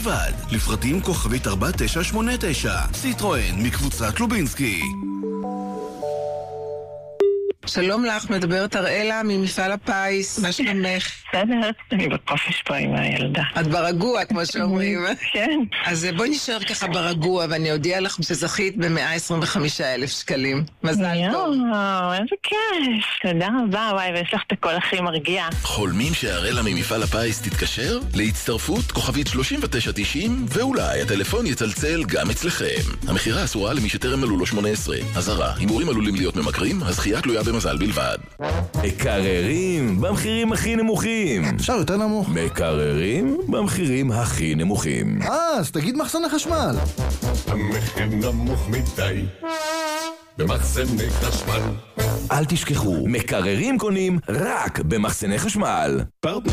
בלבד. לפרטים כוכבית 4989. סיטרואן מקבוצת לובינסקי. שלום לך, מדברת אראלה ממפעל הפיס, מה שלומך? בסדר, אני בקופש פה עם הילדה. את ברגוע, כמו שאומרים. כן. אז בואי נשאר ככה ברגוע, ואני אודיע לך שזכית ב-125,000 שקלים. מזל טוב. יואו, איזה כיף. תודה רבה, וואי, ויש לך את הקול הכי מרגיע. חולמים שאראלה ממפעל הפיס תתקשר? להצטרפות כוכבית 3990, ואולי הטלפון יצלצל גם אצלכם. המחירה אסורה למי שטרם מלאו לו 18. אזהרה, הימורים עלולים להיות ממכרים, הזכייה תלויה במזל בלבד. מקררים במחירים הכי נמוכים. אפשר יותר נמוך. מקררים במחירים הכי נמוכים. אז תגיד מחסני חשמל. המחיר נמוך מדי במחסני חשמל. אל תשכחו, מקררים קונים רק במחסני חשמל.